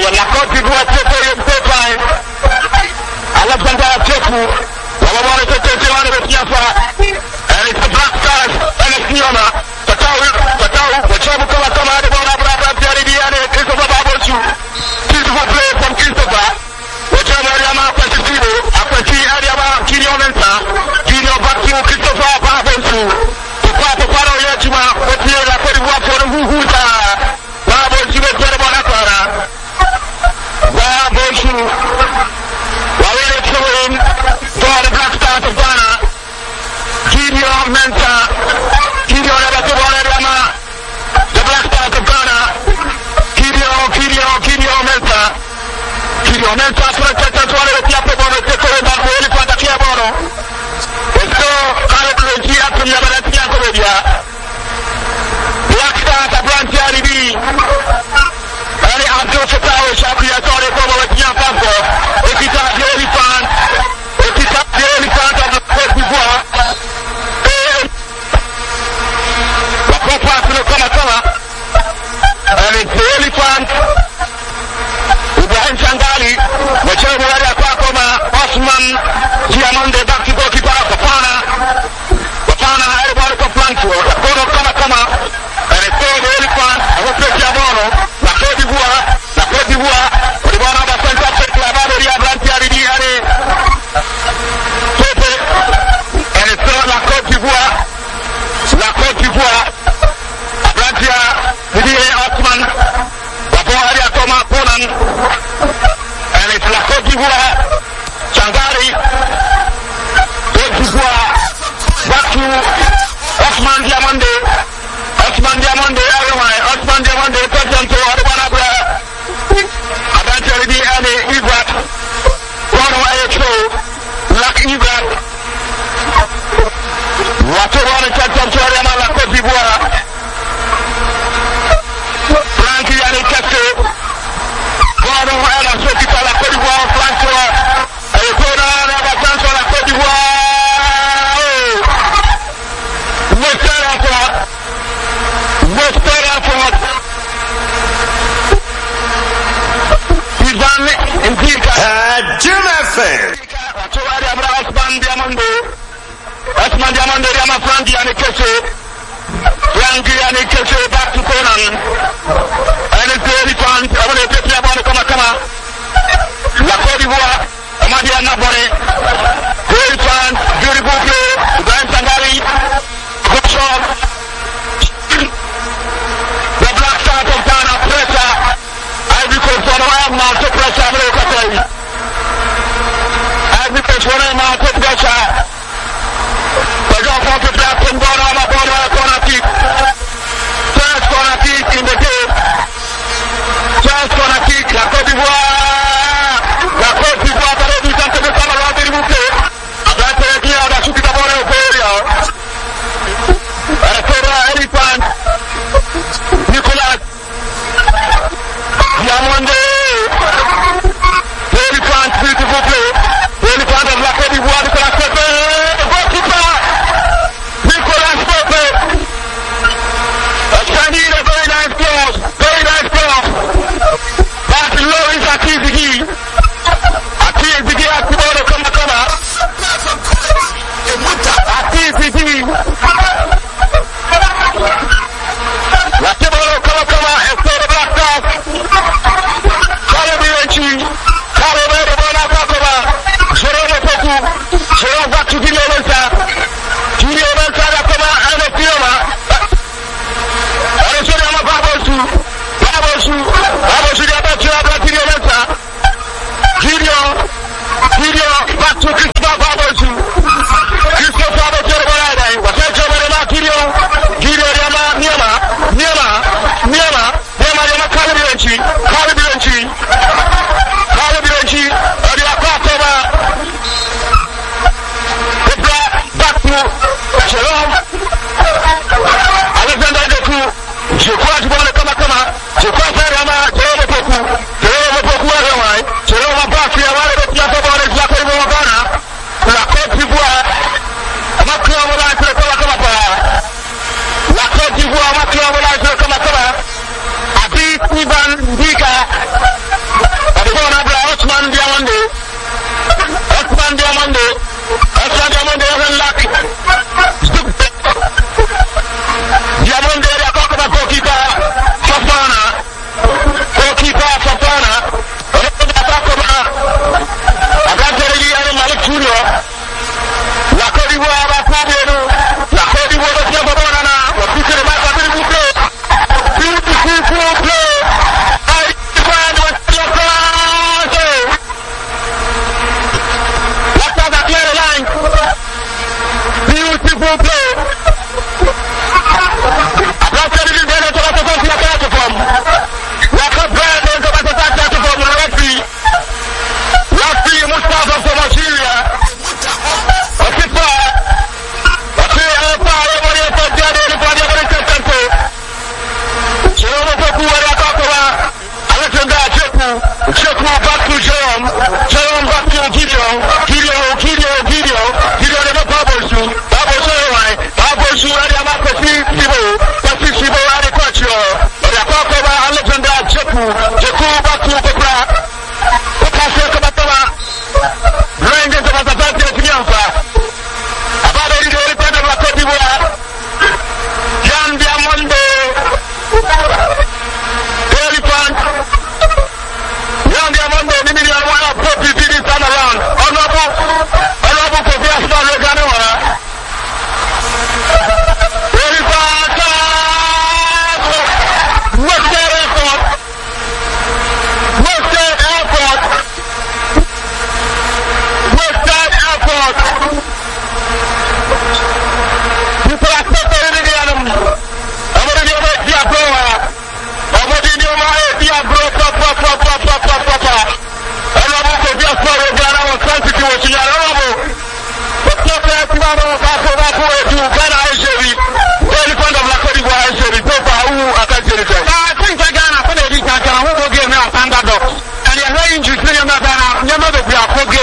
ya la Côte d'Ivoire Tete Alexander Tefu wabona Tete wana bekiafa and it's a Black Stars and it's Niona Tatau wachabu kama hadi bora braba Jaridiane Christopher Babosu beautiful play from Christopher wachabu Ariama Pacifico Akwati Ariama Kinionensa Junior back to Christopher Babosu Papa Paro Yachuma Otie la Côte d'Ivoire for Huhuta Babosu bekiafa bora kara Babosu wawele throwing for the Black Stars of Ghana Gideon Mensah Gideon Ariama the Black Stars of Ghana Gideon Mensah protected to one of the upper bonus to go back really for the Kiabono so currently here to Yabaratia Korea Black Stars of Brantiari B and the Abdul Fatah Shabi Atore Kobo with Yapapo if it's a daily fan of the Côte d'Ivoire and it's the elephant Ibrahim Sangali wachebu wale Kwakoma Osman Diamande back to goalkeeper Fafana everybody for flank Kono kama and it's the elephant Awope Diamono la Côte d'Ivoire Odibona Basenta Fekla Baberia Blantiari Diane Pepe and it's la Côte d'Ivoire Abrantia Didier Osman Wapori Akoma Ponan and it's la Côte d'Ivoire Changari Côte d'Ivoire back to Osman Diamande touchdown to Adwanabra Abrantia Didier Ibrat Kono Ayecho Lak Ibrat Watobone touchdown to Ariama la Côte d'Ivoire Frankie Yannick Kessé Kono Ayecho Sokita la Côte d'Ivoire Francois Ayekona Nabatanso la Côte d'Ivoire Western Airport Ivan Indika Jim FM Watobari Abra Osman Diamande Riama Frankie Yannick Kessé back to Conan and it's very fun I want to take you about kama la Côte d'Ivoire Amadi Anabone very fun beautiful play Ibrahim Sangali good shot the Black Stars of Ghana pressure Ivory Coast for the now to pressure Ivory Coast for the now to pressure They don't want to drop him corner kick first corner kick in the game first corner kick la Côte d'Ivoire par le but de Samuel Bouquet Abrantia Didier da subito buona Operia Ancora Elifant Nicolas Diamande Elifant beautiful play Elifant of la Côte d'Ivoire Nicolas Pepe the goalkeeper Nicolas Pepe standing a very nice cross That's Lawrence Akizigi Akiboro kama Akizigi Akiboro kama Esther Black Stars Kalebienchi Kalebere Bona Kakova Jerome Poku Jerome back to Gideon Mensah Yakoma Anestioma Aresoriama Babosu Diabati Gideon Mensah Gideon back to Christopher Babosu Wasecho Marema Gideon Yama Niema Kalebienchi Odia Kwakova back to Jerome Alexander Deku Jekwa Jibone kama Jekwa Sarama Jerome Poku Jerome back here wale betia Bobore Zako Ghana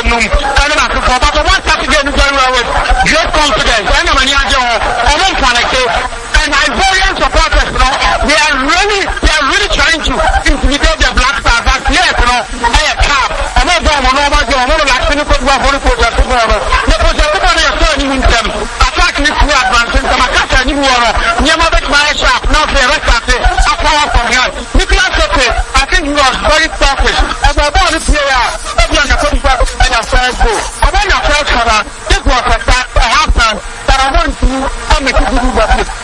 num and na so but one start again very well with great confidence and many ajo on panic and Ivorian supporters they are really trying to intimidate the Black Stars as yes a cap and no like any football for the project the project is turning in them attack this way advancing the Makasa ni woro Nyamabek Sharp now the rest of it power from here Nicholas Sope I think he was very selfish as a ball player everyone can come back and a first goal and then your first cover this was a half time that I want to make it do that